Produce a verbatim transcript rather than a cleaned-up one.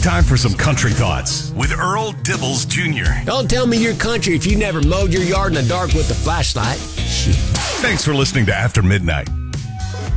time for some country thoughts with Earl Dibbles Junior Don't tell me you're country if you never mowed your yard in the dark with a flashlight. Shit. Thanks for listening to After Midnight.